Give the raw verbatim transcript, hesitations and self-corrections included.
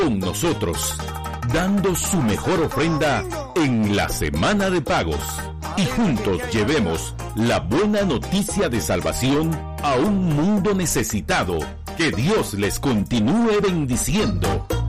con nosotros, dando su mejor ofrenda en la semana de pagos. Y juntos llevemos la buena noticia de salvación a un mundo necesitado. Que Dios les continúe bendiciendo.